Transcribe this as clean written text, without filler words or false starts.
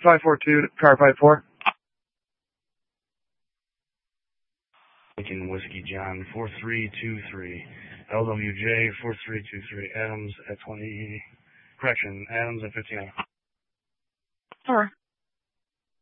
542, car 54. Lincoln Whiskey John 4323, LWJ 4323, Adams at 20, correction, Adams at 59. Alright.